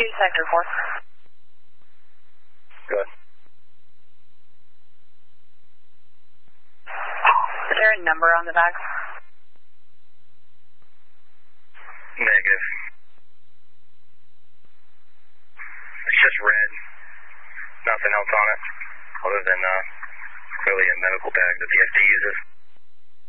Sector 4. Good. Is there a number on the bag? Negative. It's just red. Nothing else on it, other than clearly a medical bag that the FD uses.